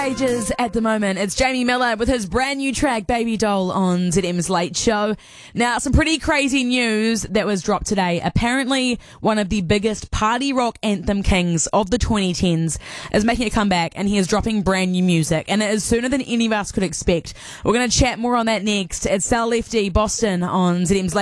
Ages at the moment. It's Jamie Miller with his brand new track Baby Doll on ZM's Late Show. Now, some pretty crazy news that was dropped today. Apparently, one of the biggest party rock anthem kings of the 2010s is making a comeback, and he is dropping brand new music, and it is sooner than any of us could expect. We're going to chat more on that next. It's Sal Lefty, Boston on ZM's Late